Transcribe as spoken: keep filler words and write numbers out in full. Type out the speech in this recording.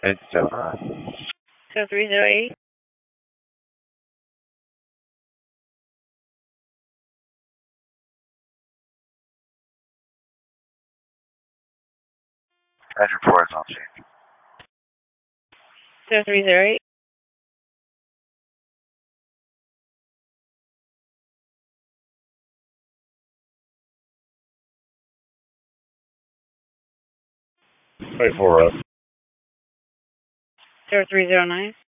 Eight seven nine. So three zero eight. Engine four is on scene. So three zero eight. Eight four up. So three zero nine.